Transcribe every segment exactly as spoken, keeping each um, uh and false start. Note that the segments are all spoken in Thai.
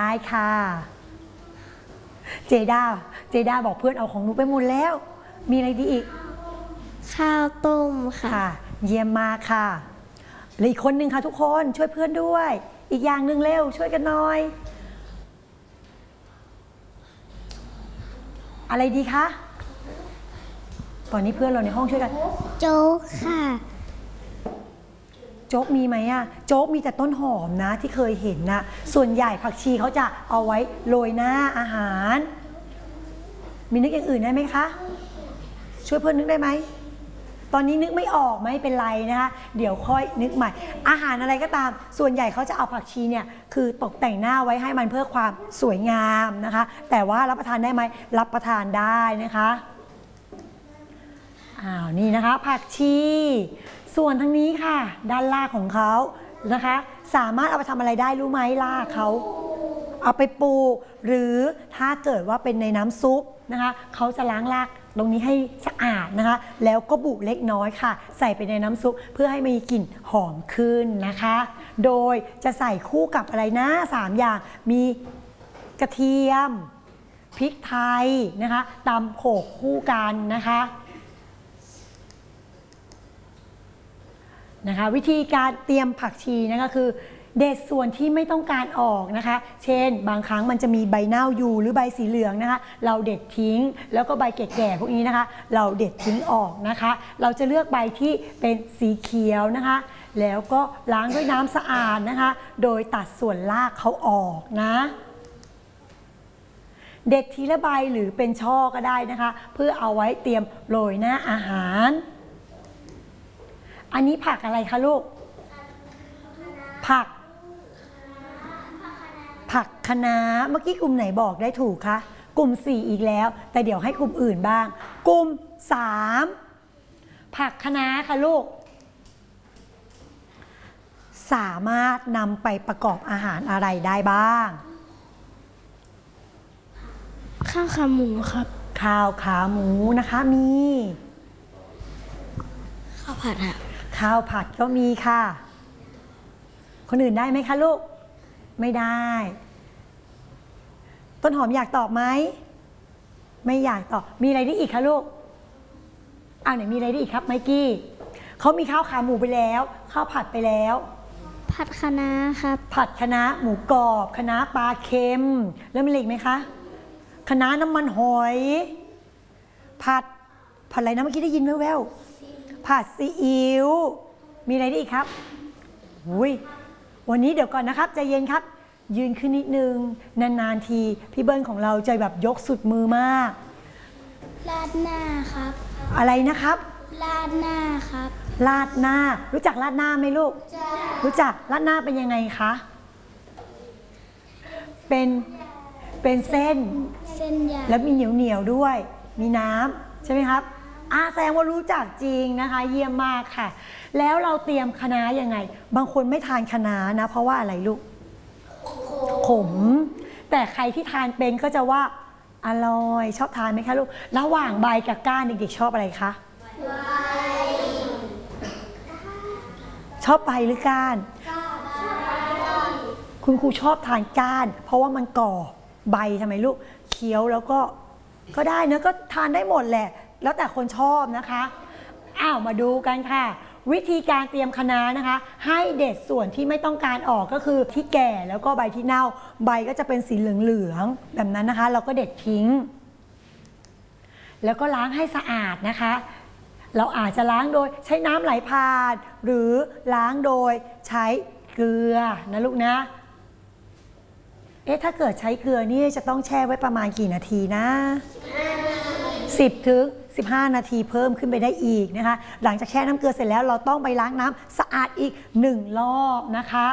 ได้ค่ะเจด้าเจด้าบอกเพื่อนเอาของหนูไปหมดแล้วมีอะไรดีอีกข้าวต้มค่ะเยี่ยมมากค่ะและอีกคนนึงค่ะทุกคนช่วยเพื่อนด้วยอีกอย่างหนึ่งเร็วช่วยกันหน่อยอะไรดีคะตอนนี้เพื่อนเราในห้องช่วยกันโจ๊กค่ะโจ๊กมีไหมอะโจ๊กมีแต่ต้นหอมนะที่เคยเห็นนะส่วนใหญ่ผักชีเขาจะเอาไว้โรยหน้าอาหารมีนึกอย่างอื่นได้ไหมคะช่วยเพื่อนนึกได้ไหมตอนนี้นึกไม่ออกไม่เป็นไรนะคะเดี๋ยวค่อยนึกใหม่อาหารอะไรก็ตามส่วนใหญ่เขาจะเอาผักชีเนี่ยคือตกแต่งหน้าไว้ให้มันเพื่อความสวยงามนะคะแต่ว่ารับประทานได้ไหมรับประทานได้นะคะอ้าวนี่นะคะผักชีส่วนทางนี้ค่ะด้านล่างของเขานะคะสามารถเอาไปทำอะไรได้รู้ไหมล่างเขาเอาไปปลูกหรือถ้าเกิดว่าเป็นในน้ำซุปนะคะเขาจะล้างรากตรงนี้ให้สะอาดนะคะแล้วก็บุเล็กน้อยค่ะใส่ไปในน้ำซุปเพื่อให้มีกลิ่นหอมขึ้นนะคะโดยจะใส่คู่กับอะไรนะสามอย่างมีกระเทียมพริกไทยนะคะตำโขลกคู่กันนะคะนะคะวิธีการเตรียมผักชีนะคะคือเด็ดส่วนที่ไม่ต้องการออกนะคะเช่นบางครั้งมันจะมีใบเน่าอยู่หรือใบสีเหลืองนะคะเราเด็ดทิ้งแล้วก็ใบแก่ๆพวกนี้นะคะเราเด็ดทิ้งออกนะคะเราจะเลือกใบที่เป็นสีเขียวนะคะแล้วก็ล้างด้วยน้ำสะอาดนะคะโดยตัดส่วนรากเขาออกนะเด็ดทีละใบหรือเป็นช่อก็ได้นะคะเพื่อเอาไว้เตรียมโรยหน้าอาหารอันนี้ผักอะไรคะลูกผักผักคะน้าเมื่อกี้กลุ่มไหนบอกได้ถูกคะกลุ่มสี่อีกแล้วแต่เดี๋ยวให้กลุ่มอื่นบ้างกลุ่มสามผักคะน้าค่ะลูกสามารถนำไปประกอบอาหารอะไรได้บ้างข้าวขาหมูครับข้าวขาหมูนะคะมีข้าวผัดค่ะข้าวผัดก็มีค่ะคนอื่นได้ไหมคะลูกไม่ได้ต้นหอมอยากตอบไหมไม่อยากตอบมีอะไรได้อีกคะลูกอ้าวไหนมีอะไรได้อีกครับไมกี้เขามีข้าวขาหมูไปแล้วข้าวผัดไปแล้วผัดคะน้าครับผัดคะน้าหมูกรอบคะน้าปลาเค็มแล้วมีอะไรอีกไหมคะคะน้าน้ำมันหอยผัดผัดอะไรนะเมื่อกี้ได้ยินแว่วๆผัดซีอิ๊วมีอะไรได้อีกครับอุ้ยวันนี้เดี๋ยวก่อนนะครับใจเย็นครับยืนขึ้นนิดนึงนานๆทีพี่เบิ้ลของเราใจแบบยกสุดมือมากราดหน้าครับอะไรนะครับราดหน้าครับราดหน้ารู้จักราดหน้าไหมลูกรู้จักราดหน้าเป็นยังไงคะเป็นเป็นเส้นเส้นใหญ่แล้วมีเหนียวเหนียวด้วยมีน้ำใช่ไหมครับอาแสดงว่ารู้จักจริงนะคะเยี่ยมมากค่ะแล้วเราเตรียมคะน้ายังไงบางคนไม่ทานคะน้านะเพราะว่าอะไรลูกขมแต่ใครที่ทานเป็นก็จะว่าอร่อยชอบทานไหมคะลูกระหว่างใบกับก้านเด็กๆชอบอะไรคะใบชอบใบหรือก้านคุณครูชอบทานก้านเพราะว่ามันกรอบใบทำไมลูกเคี้ยวแล้วก็ก็ได้เนอะก็ทานได้หมดแหละแล้วแต่คนชอบนะคะอ้าวมาดูกันค่ะวิธีการเตรียมคะน้านะคะให้เด็ดส่วนที่ไม่ต้องการออกก็คือที่แก่แล้วก็ใบที่เน่าใบก็จะเป็นสีเหลืองๆแบบนั้นนะคะเราก็เด็ดทิ้งแล้วก็ล้างให้สะอาดนะคะเราอาจจะล้างโดยใช้น้ำไหลผ่านหรือล้างโดยใช้เกลือนะลูกนะเอ๊ะถ้าเกิดใช้เกลือนี่จะต้องแช่ไว้ประมาณกี่นาทีนะสิบถึงสิบห้านาทีเพิ่มขึ้นไปได้อีกนะคะหลังจากแช่น้ำเกลือเสร็จแล้วเราต้องไปล้างน้ำสะอาดอีกหนึ่งรอบนะคะ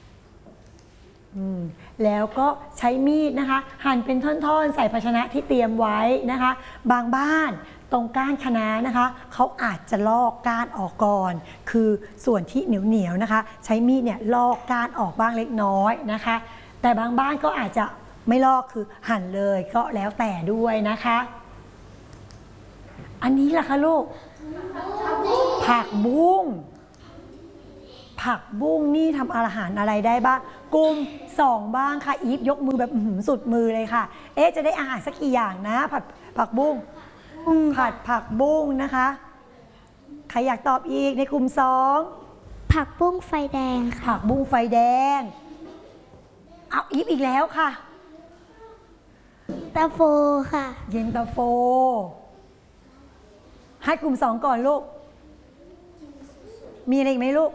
แล้วก็ใช้มีดนะคะหั่นเป็นท่อนๆใส่ภาชนะที่เตรียมไว้นะคะบางบ้านตรงก้านคะน้านะคะเขาอาจจะลอกก้านออกก่อนคือส่วนที่เหนียวๆนะคะใช้มีดเนี่ยลอกก้านออกบ้างเล็กน้อยนะคะแต่บางบ้านก็อาจจะไม่ลอกคือหั่นเลยก็แล้วแต่ด้วยนะคะอันนี้ล่ะคะลูกผักบุ้งผักบุ้งนี่ทำอาหารอะไรได้บ้างกลุ่มสองบ้างค่ะอีฟยกมือแบบอื้อหือสุดมือเลยค่ะเอ๊ะจะได้อาหารสักกี่อย่างนะผัดผักบุ้งผัดผักบุ้งนะคะใครอยากตอบอีกในกลุ่มสองผักบุ้งไฟแดงค่ะผักบุ้งไฟแดงเอาอีฟอีกแล้วค่ะตาโฟค่ะเย็นตาโฟให้กลุ่มสองก่อนลูกมีอะไรอีกไหมลูก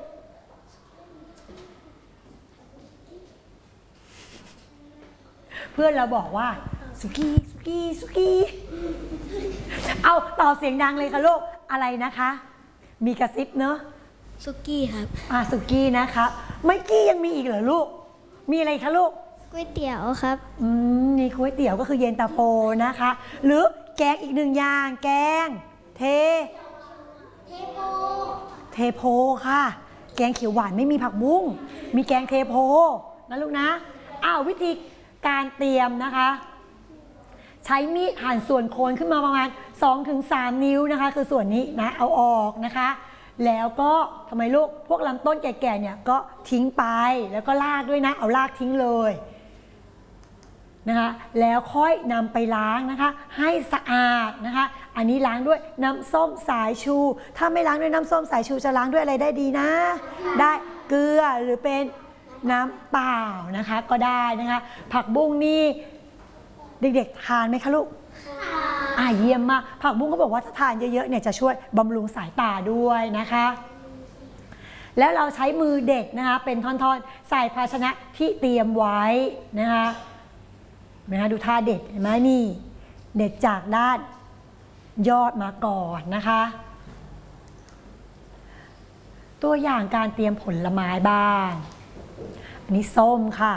เพื่อนเราบอกว่าสุกี้สุกี้สุกี้เอาตอบเสียงดังเลยค่ะลูกอะไรนะคะมีกระซิบเนอะสุกี้ครับอ่าสุกี้นะคะไม่กี้ยังมีอีกเหรอลูกมีอะไรคะลูกก๋วยเตี๋ยวครับอืมมีก๋วยเตี๋ยวก็คือเย็นตาโฟนะคะหรือแกงอีกหนึ่งอย่างแกงเทเทโพเทโพค่ะแกงเขียวหวานไม่มีผักบุ้งมีแกงเทโพนะลูกนะอ้าววิธีการเตรียมนะคะใช้มีดหั่นส่วนโคนขึ้นมาประมาณ สองถึงสาม นิ้วนะคะคือส่วนนี้นะเอาออกนะคะแล้วก็ทำไมลูกพวกลำต้นแก่ๆเนี่ยก็ทิ้งไปแล้วก็รากด้วยนะเอารากทิ้งเลยนะคะแล้วค่อยนำไปล้างนะคะให้สะอาดนะคะอันนี้ล้างด้วยน้ำส้มสายชูถ้าไม่ล้างด้วยน้ำส้มสายชูจะล้างด้วยอะไรได้ดีนะได้เกลือหรือเป็นน้ำเปล่านะคะก็ได้นะคะผักบุ้งนี่เด็กๆทานไหมคะลูกอ่าเยี่ยมมากผักบุ้งเขาบอกว่าถ้าทานเยอะๆเนี่ยจะช่วยบำรุงสายตาด้วยนะคะแล้วเราใช้มือเด็กนะคะเป็นท่อนๆใส่ภาชนะที่เตรียมไว้นะคะนะคะดูท่าเด็ดเห็นไหมนี่เด็ดจากด้านยอดมาก่อนนะคะตัวอย่างการเตรียมผลไม้บ้างอันนี้ส้มค่ะ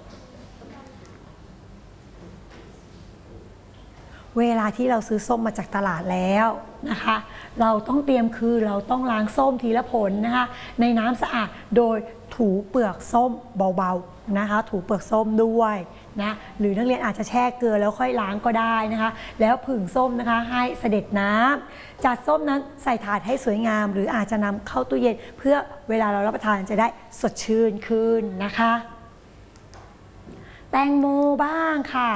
เวลาที่เราซื้อส้มมาจากตลาดแล้วนะคะเราต้องเตรียมคือเราต้องล้างส้มทีละผลนะคะในน้ำสะอาดโดยถูเปลือกส้มเบาๆนะคะถูเปลือกส้มด้วยนะหรือนักเรียนอาจจะแช่เกลือแล้วค่อยล้างก็ได้นะคะแล้วผึ่งส้มนะคะให้เสด็จน้ำจัดส้มนั้นใส่ถาดให้สวยงามหรืออาจจะนำเข้าตู้เย็นเพื่อเวลาเรารับประทานจะได้สดชื่นขึ้นนะคะแตงโมบ้างค่ะ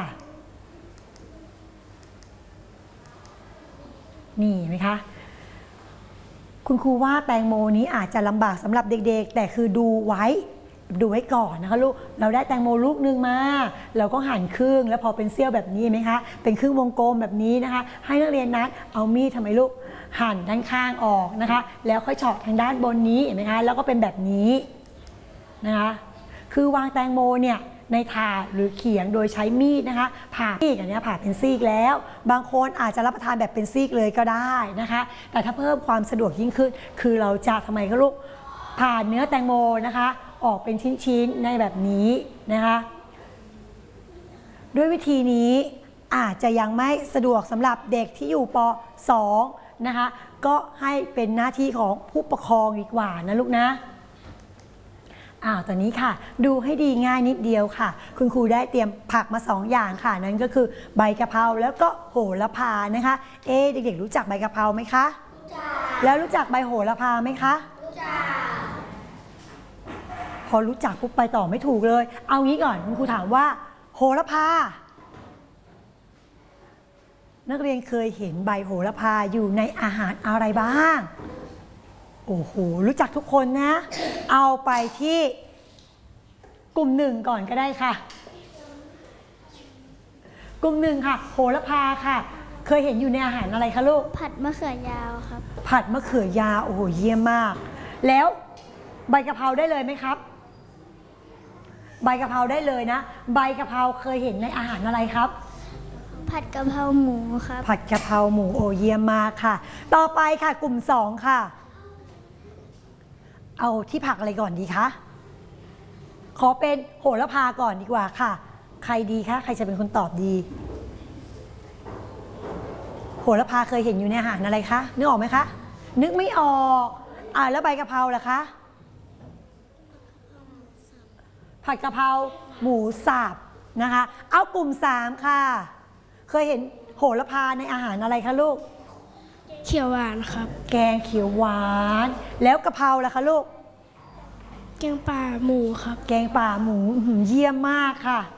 นี่ไหมคะคุณครูว่าแตงโมนี้อาจจะลำบากสำหรับเด็กๆแต่คือดูไว้ดูไว้ก่อนนะคะลูกเราได้แตงโมลูกนึงมาเราก็หั่นครึ่งแล้วพอเป็นเสี้ยวแบบนี้ไหมคะเป็นครึ่งวงกลมแบบนี้นะคะให้นักเรียนนัดเอามีดทำไมลูกหั่นด้านข้างออกนะคะแล้วค่อยเฉาะทางด้านบนนี้เห็นไหมคะแล้วก็เป็นแบบนี้นะคะคือวางแตงโมเนี่ยในถาดหรือเขียงโดยใช้มีดนะคะผ่าซีกอันนี้ผ่าเป็นซีกแล้วบางคนอาจจะรับประทานแบบเป็นซีกเลยก็ได้นะคะแต่ถ้าเพิ่มความสะดวกยิ่งขึ้นคือเราจะทำไมคะลูกผ่าเนื้อแตงโมนะคะออกเป็นชิ้นๆในแบบนี้นะคะด้วยวิธีนี้อาจจะยังไม่สะดวกสำหรับเด็กที่อยู่ป สอง นะคะก็ให้เป็นหน้าที่ของผู้ปกครองดีกว่านะลูกนะอ้าวตอนนี้ค่ะดูให้ดีง่ายนิดเดียวค่ะคุณครูได้เตรียมผักมาสองอย่างค่ะนั่นก็คือใบกะเพราแล้วก็โหระพานะคะเอ๊เด็กๆรู้จักใบกะเพราไหมคะรู้จักแล้วรู้จักใบโหระพาไหมคะรู้จักพอรู้จักปุ๊บไปต่อไม่ถูกเลยเอางี้ก่อนคุณครูถามว่าโหระพานักเรียนเคยเห็นใบโหระพาอยู่ในอาหารอะไรบ้างโอ้โหรู้จักทุกคนนะเอาไปที่กลุ่มหนึ่งก่อนก็ได้ค่ะกลุ่มหนึ่งค่ะโหระพาค่ะเคยเห็นอยู่ในอาหารอะไรคะลูกผัดมะเขือยาวครับผัดมะเขือยาวโอ้โหเยี่ยมมากแล้วใบกะเพราได้เลยไหมครับใบกะเพราได้เลยนะใบกะเพราเคยเห็นในอาหารอะไรครับผัดกะเพราหมูครับผัดกะเพราหมูโอ้เยี่ยมมากค่ะต่อไปค่ะกลุ่มสองค่ะเอาที่ผักอะไรก่อนดีคะขอเป็นโหระพาก่อนดีกว่าค่ะใครดีคะใครจะเป็นคนตอบดีโหระพาเคยเห็นอยู่ในอาหารอะไรคะนึกออกไหมคะนึกไม่ออกอ่าแล้วใบกะเพราล่ะคะผัดกะเพราหมูสับนะคะเอากลุ่มสามค่ะเคยเห็นโหระพาในอาหารอะไรคะลูกเขียวหวานครับแกงเขียวหวานแล้วกะเพราล่ะคะลูกแกงป่าหมูครับแกงป่าหมูอื้อหือเยี่ยมมากค่ะ